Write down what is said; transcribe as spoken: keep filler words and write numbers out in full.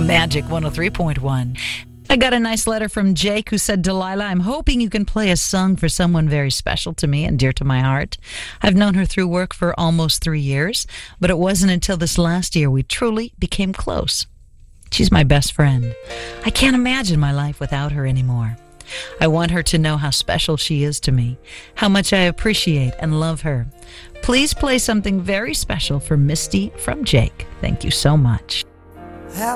Magic one oh three point one. I got a nice letter from Jake who said, Delilah, I'm hoping you can play a song for someone very special to me and dear to my heart. I've known her through work for almost three years, but it wasn't until this last year we truly became close. She's my best friend. I can't imagine my life without her anymore. I want her to know how special she is to me, how much I appreciate and love her. Please play something very special for Misty from Jake. Thank you so much.